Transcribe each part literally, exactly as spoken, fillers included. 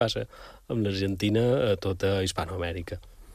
passa amb l'Argentina a tota Hispanoamèrica.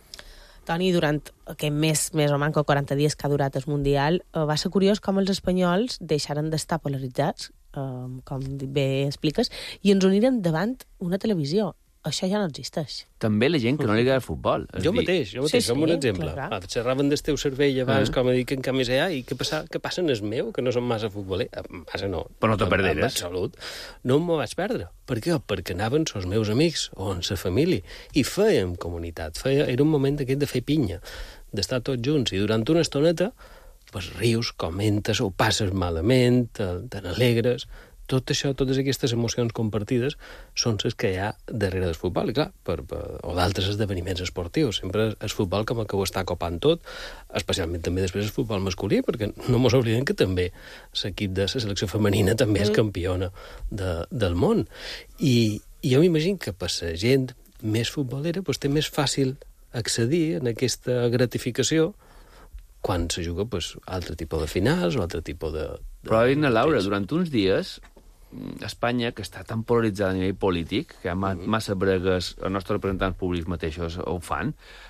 Toni, durant aquest mes, més o manco quaranta dies que ha durat el Mundial, eh, va ser curiós com els espanyols deixaren d'estar polaritzats, eh, com bé expliques, i ens uniren davant una televisió. Això ja no existeix. També la gent que no li agrada el futbol. Jo dir... mateix, jo mateix, Sí, som sí, un exemple. clar, clar. Ah, xerraven del teu cervell abans, Ah. com a dir que en canvi hi ha, i què passa, què passa en el meu, que no som massa futboler? Eh, Massa no. Però no te En- perderes. En absolut. No m'ho vaig perdre. Per què? Perquè anaven els meus amics o en la família i fèiem comunitat. Feia, era un moment aquest de fer pinya, d'estar tots junts, i durant una estoneta pues, rius, comentes, ho passes malament, te, te n'alegres. Tot això, totes aquestes emocions compartides són les que hi ha darrere del futbol, i clar, per, per, o d'altres esdeveniments esportius. Sempre el futbol com que ho està copant tot, especialment també després el futbol masculí, perquè no mos oblidem que també l'equip de la selecció femenina també és campiona de, del món. I, i jo m'imagino que per la gent més futbolera pues, té més fàcil accedir en aquesta gratificació quan se juga pues, altre tipus de finals o altre tipus de... de Però, Irene, Laura, partits. durant uns dies, Espanya, que està tan polaritzada a nivell polític, que hi ha ma massa bregues, els nostres representants públics mateixos ho fan,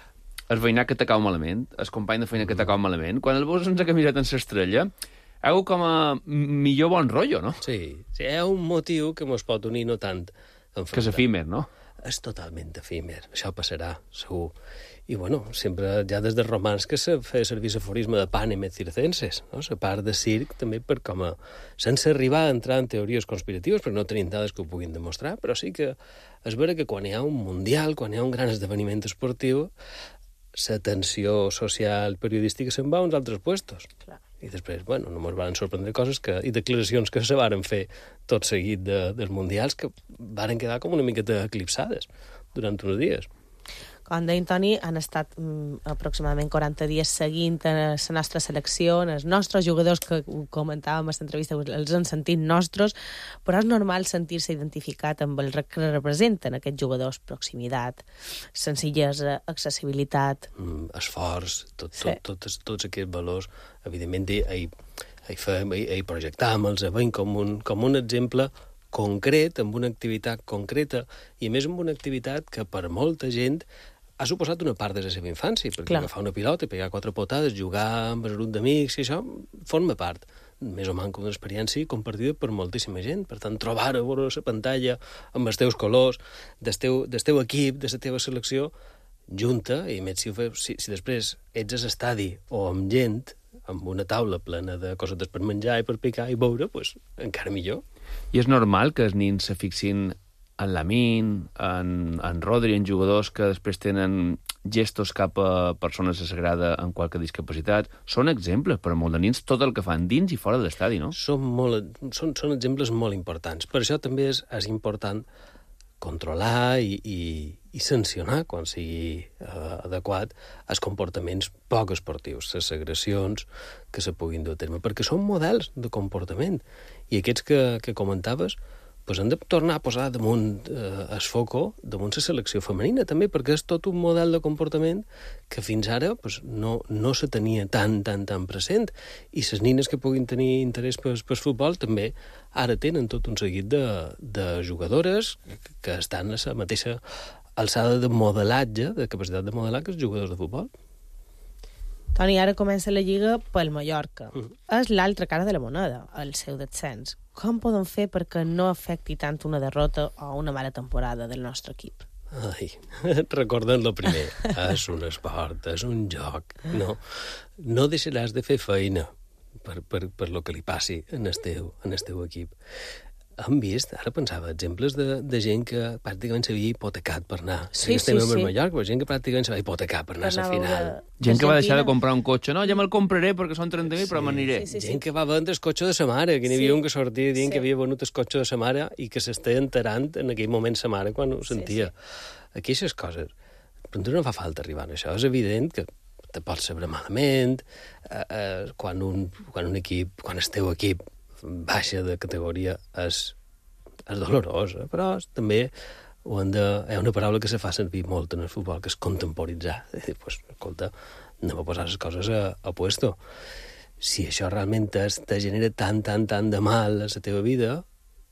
el veïnat que t'acau malament, el company de feina que t'acau malament, quan el veus sense camiseta en l'estrella, heu com a millor bon rotllo, no? Sí, sí, hi ha un motiu que mos pot unir no tant enfrontar. Que és efímer, no? És totalment efímer, això passarà, segur. I, bueno, sempre, ja des dels romans que se feia servir l'aforisme de panem et circenses, no? La part de circ també per com a... sense arribar a entrar en teories conspiratives, perquè no tenim dades que ho puguin demostrar, però sí que és vera que quan hi ha un mundial, quan hi ha un gran esdeveniment esportiu, la tensió social periodística se'n va a uns altres puestos. Clar. I després, bueno, no ens van sorprendre coses que, i declaracions que se varen fer tot seguit de, dels mundials que varen quedar com una miqueta eclipsades durant uns dies. Com deia Toni, han estat mm, aproximadament quaranta dies seguint la nostra selecció, els nostres jugadors, que ho comentàvem a l'entrevista, els han sentit nostres, però és normal sentir-se identificat amb el que representen aquests jugadors, proximitat, senzillesa, accessibilitat... Mm, esforç, tot, Sí. tot, tots, tots aquests valors, evidentment, ahir, ahir, fèiem, ahir, ahir projectàvem els veiem com un, com un exemple concret, amb una activitat concreta, i a més amb una activitat que per molta gent ha suposat una part de la seva infància, perquè Clar. agafar una pilota i pegar quatre potades, jugar amb el grup d'amics, i això forma part, més o menys una experiència compartida per moltíssima gent. Per tant, trobar a veure la pantalla amb els teus colors, del teu, del teu equip, de la teva selecció, junta, i més si, ho feu, si, si després ets a l'estadi o amb gent, amb una taula plena de cosetes per menjar i per picar i beure, pues, encara millor. I és normal que els nins se fixin en Lamine, en, en Rodri, en jugadors que després tenen gestos cap a persones que s'agrada amb qualque discapacitat. Són exemples per a molts de nins tot el que fan dins i fora de l'estadi, no? Són, molt, són, són exemples molt importants. Per això també és, és important controlar i, i, i sancionar, quan sigui uh, adequat, els comportaments poc esportius, les agressions que se puguin dur a terme, perquè són models de comportament. I aquests que, que comentaves, pues han de tornar a posar damunt eh, el foco, damunt la selecció femenina, també, perquè és tot un model de comportament que fins ara pues, no, no se tenia tan, tan, tan present. I les nines que puguin tenir interès pel, pel futbol també ara tenen tot un seguit de, de jugadores que estan a la mateixa alçada de modelatge, de capacitat de modelar que els jugadors de futbol. Toni, ara comença la Lliga pel Mallorca. Mm. És l'altra cara de la moneda, el seu descens. Com poden fer perquè no afecti tant una derrota o una mala temporada del nostre equip? Ai, recordem lo primer. És un esport, és un joc. No, no deixaràs de fer feina per, per, per lo que li passi en el teu, en el teu equip. Hem vist, ara pensava, exemples de, de gent que pràcticament s'havia hipotecat per anar. Sí, Estem sí, en sí. Mallorca, però gent que pràcticament s'havia hipotecat per anar a la final. Gent que va deixar de comprar un cotxe. No, ja me'l compraré perquè són trenta mil, però m'aniré. Sí, sí, sí. Gent que va vendre el cotxe de sa mare, que n'hi havia Sí. un que sortia dient Sí. que havia venut el cotxe de sa mare i que s'estava enterant en aquell moment sa mare quan ho Sí, sentia. Aquí aquestes coses. Però no fa falta arribar a això. És evident que te pots saber malament, eh, eh, quan, un, quan un equip, quan el teu equip baixa de categoria és, és dolorós, eh? Però també ho hem de... Hi ha una paraula que se fa servir molt en el futbol, que és contemporitzar. És dir, pues, escolta, anem a posar les coses a, a puesto. Si això realment es, te genera tant, tant, tant de mal a la teva vida,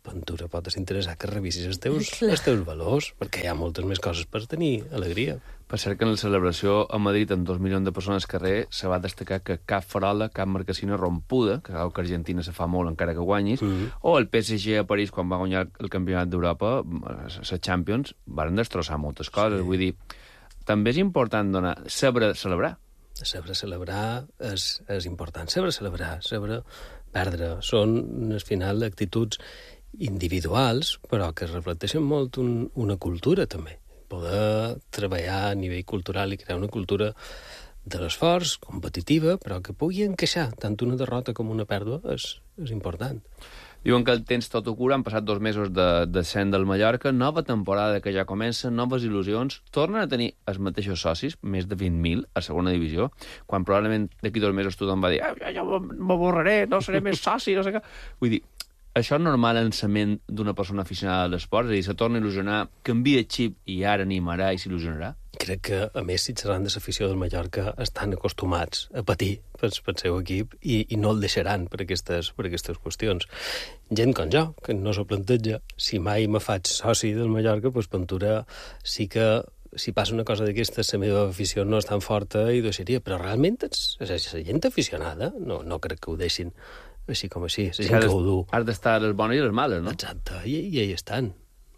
Ventura pot interessar que revisis els teus, els teus valors, perquè hi ha moltes més coses per tenir alegria. Per cert que en la celebració a Madrid, amb dos milions de persones al carrer, se va destacar que cap farola, cap marcassina rompuda, que sabeu que Argentina se fa molt encara que guanyis, mm-hmm. o el P S G a París, quan va guanyar el campionat d'Europa, la Champions, van destrossar moltes coses. Sí. Vull dir, també és important donar, saber celebrar. Saber celebrar és, és important. Saber celebrar, saber perdre. Són, al final, actituds individuals, però que reflecteixen molt un, una cultura, també. Poder treballar a nivell cultural i crear una cultura de l'esforç, competitiva, però que pugui encaixar tant una derrota com una pèrdua és, és important. Diuen que el tens tot ho cura, han passat dos mesos de descens del Mallorca, nova temporada que ja comença, noves il·lusions, tornen a tenir els mateixos socis, més de vint mil a segona divisió, quan probablement d'aquí dos mesos tothom va dir ah, ja, ja m'avorraré, no seré més soci, no sé què. Vull dir, això és normal en la ment d'una persona aficionada a l'esport? És a dir, se torna a il·lusionar, canvia xip i ara animarà i s'il·lusionarà? Crec que, a més, si seran de l'afició del Mallorca, estan acostumats a patir pel, pel seu equip i, i no el deixaran per aquestes, per aquestes qüestions. Gent com jo, que no s'ho planteja, si mai me faig soci del Mallorca, doncs Ventura sí que si passa una cosa d'aquestes, la meva afició no és tan forta i deixaria, però realment és, és, és la gent aficionada, no, no crec que ho deixin així com així, la gent que ho du. Has d'estar les bones i les males, no? Exacte, i, i hi estan.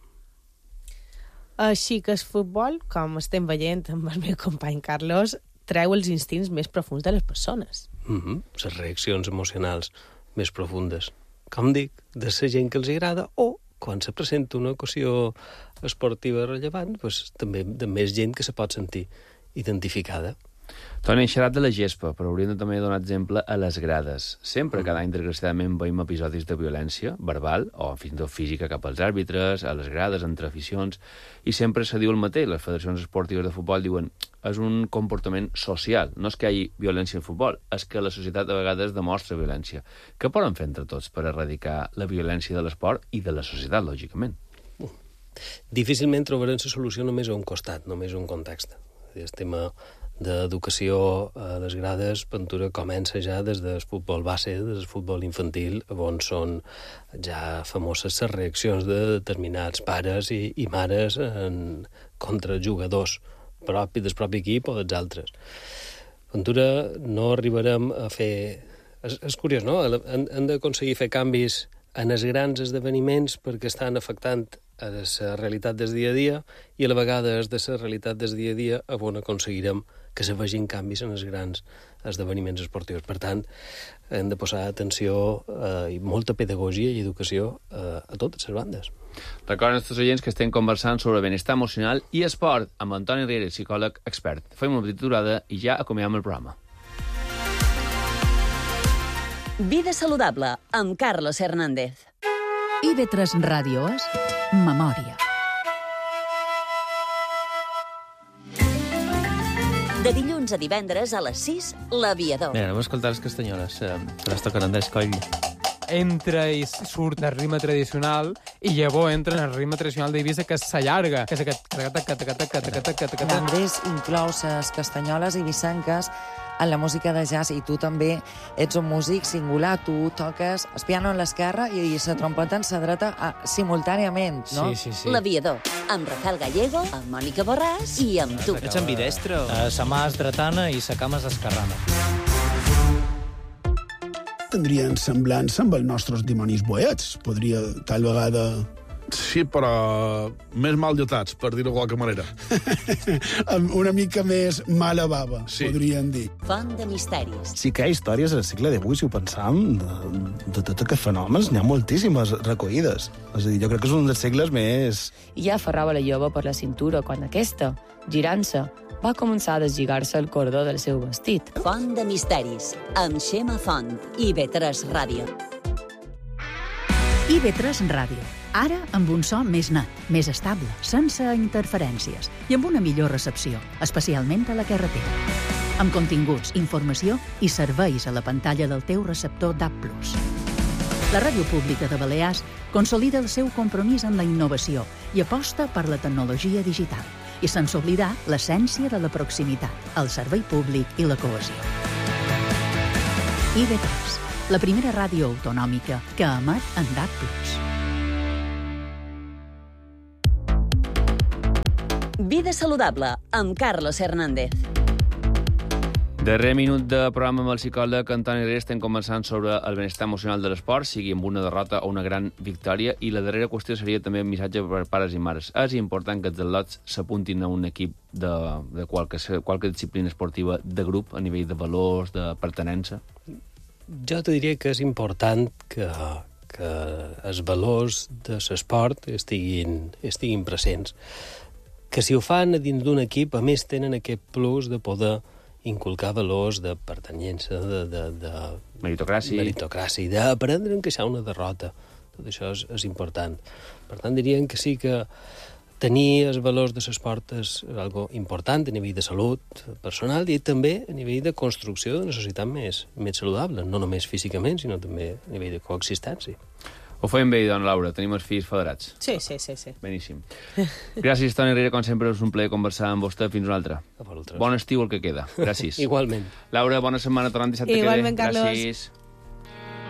Així que el futbol, com estem veient amb el meu company Carlos, treu els instints més profuns de les persones. Mm-hmm. Les reaccions emocionals més profundes. Com dic, de la gent que els agrada o quan se presenta una ocasió esportiva rellevant, doncs, també de més gent que se pot sentir identificada. Toni, hem xerrat de la gespa, però hauríem de també donar exemple a les grades. Sempre, cada any, desgraciadament, veiem episodis de violència verbal o fins i tot física cap als àrbitres, a les grades, entre aficions, i sempre se diu el mateix. Les federacions esportives de futbol diuen és un comportament social. No és que hi hagi violència al futbol, és que la societat a vegades demostra violència. Què poden fer entre tots per erradicar la violència de l'esport i de la societat, lògicament? Uh, difícilment trobarem la solució només a un costat, només a un context. El tema d'educació a les grades, Ventura comença ja des del futbol base, des del futbol infantil, on són ja famoses les reaccions de determinats pares i, i mares en, contra jugadors propis del propi equip o dels altres. Ventura no arribarem a fer... És, és curiós, no? Hem, hem d'aconseguir fer canvis en els grans esdeveniments perquè estan afectant a la realitat del dia a dia i a la vegada és de la realitat del dia a dia on aconseguirem que se vegin canvis en els grans esdeveniments esportius. Per tant, hem de posar atenció eh, i molta pedagogia i educació eh, a totes les bandes. Recorden els oients que estem conversant sobre benestar emocional i esport amb Antoni Riera, psicòleg expert. Fem una petita aturada i ja acomiadem el programa. Vida saludable amb Carlos Hernández. I ve tres Ràdio és Memòria. De dilluns a divendres a les sis, L'Aviador. Mira, anem a escoltar les castanyoles, eh, que les toquen Andrés Coll. Entra i surt el ritme tradicional i llavors entra en el ritme tradicional d'Eivissa, que s'allarga, que és aquest... Andrés inclou les castanyoles eivissenques en la música de jazz i tu també ets un músic singular, tu toques el piano en l'esquerra i la trompeta en la dreta a, simultàniament, no? Sí, sí, sí. L'Aviador, amb Rafael Gallego, amb Mònica Borràs i amb tu. Ets ambidestre? Uh, sa mà és dretana i sa cama és esquerrana. Tindrien semblança amb els nostres dimonis boets. Podria, tal vegada... Sí, però més mal dotats, per dir-ho de qualque manera. Una mica més mala bava, sí. Podríem dir. Font de misteris. Sí que hi ha històries al segle divuit, si ho pensam, de, de tots aquests fenòmens. N'hi ha moltíssimes recollides. És a dir, jo crec que és un dels segles més... I ja aferrava la jove per la cintura quan aquesta, girant-se, va començar a deslligar-se el cordó del seu vestit. Font de misteris, amb Xema Font i ve tres Ràdio. I ve tres Ràdio. Ara amb un so més net, més estable, sense interferències i amb una millor recepció, especialment a la carretera. Amb continguts, informació i serveis a la pantalla del teu receptor D A B plus. La Ràdio Pública de Balears consolida el seu compromís amb la innovació i aposta per la tecnologia digital i sense oblidar l'essència de la proximitat, el servei públic i la cohesió. I ve tres, la primera ràdio autonòmica que emet en D A B plus. Vida saludable, amb Carlos Hernández. Darrer minut de programa amb el psicòleg Antoni Herrera. Estem conversant sobre el benestar emocional de l'esport, sigui amb una derrota o una gran victòria, i la darrera qüestió seria també un missatge per pares i mares. És important que els atletes s'apuntin a un equip de, de qualque, qualque disciplina esportiva de grup, a nivell de valors, de pertenença? Jo te diria que és important que, que els valors de l'esport estiguin, estiguin presents. Que si ho fan a dins d'un equip, a més tenen aquest plus de poder inculcar valors de pertanyença, de... de, de meritocràcia. Meritocràcia, d'aprendre a encaixar una derrota. Tot això és, és important. Per tant, diríem que sí que tenir els valors de l'esport és algo important a nivell de salut personal i també a nivell de construcció d'una societat més, més saludable, no només físicament, sinó també a nivell de coexistència. Ho feim bé, dona Laura, tenim els fills federats. Sí, sí, sí. sí. Beníssim. Gràcies, Toni Herrera, com sempre és un plaer conversar amb vostè. Fins una altra. Bon estiu el que queda. Gràcies. Igualment. Laura, bona setmana, tornant dissabte que ve. Igualment, Carlos. Gràcies.